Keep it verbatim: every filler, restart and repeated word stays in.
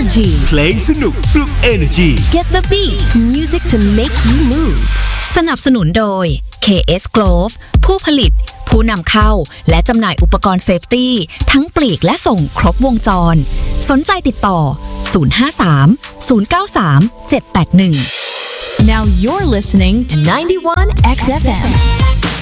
energy เพลงสนุกปลุก energy Get the beat music to make you move สนับสนุนโดย เค เอส Glove ผู้ผลิตผู้นำเข้าและจำหน่ายอุปกรณ์เซฟตี้ทั้งปลีกและส่งครบวงจรสนใจติดต่อศูนย์ ห้า สาม ศูนย์ เก้า สาม เจ็ด แปด หนึ่ง Now you're listening to ninety-one เอ็กซ์ เอฟ เอ็ม